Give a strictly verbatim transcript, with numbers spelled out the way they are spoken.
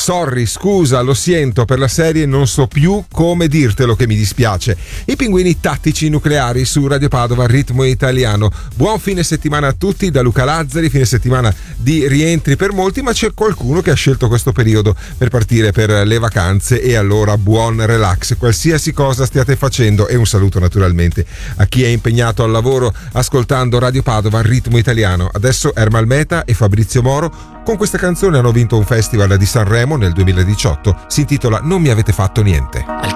sorry, scusa, lo sento, per la serie non so più come dirtelo che mi dispiace. I pinguini tattici nucleari su Radio Padova, ritmo italiano. Buon fine settimana a tutti da Luca Lazzari, fine settimana di rientri per molti, ma c'è qualcuno che ha scelto questo periodo per partire per le vacanze e allora buon relax, qualsiasi cosa stiate facendo, e un saluto naturalmente a chi è impegnato al lavoro ascoltando Radio Padova, ritmo italiano. Adesso Ermal Meta e Fabrizio Moro con questa canzone hanno vinto un festival di Sanremo nel duemiladiciotto, si intitola Non mi avete fatto niente. Al